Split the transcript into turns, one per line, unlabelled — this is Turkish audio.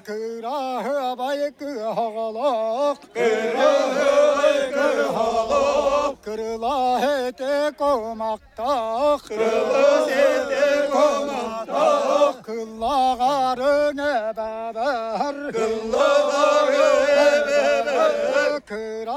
kırahı bay kıhalak kırıla hete komakta kıllağarın ebeber